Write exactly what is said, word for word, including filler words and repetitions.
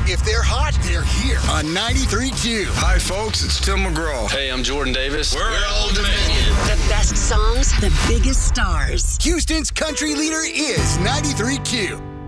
If they're hot, they're here on ninety-three point two. Hi, folks. It's Tim McGraw. Hey, I'm Jordan Davis. We're, We're Old Dominion. The best songs, the biggest stars. Houston's country leader is ninety-three point two.